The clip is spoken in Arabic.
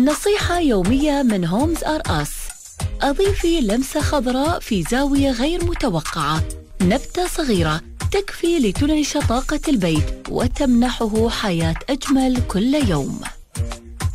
نصيحة يومية من هومز آر أس: أضيفي لمسة خضراء في زاوية غير متوقعة. نبتة صغيرة تكفي لتنعش طاقة البيت وتمنحه حياة أجمل كل يوم.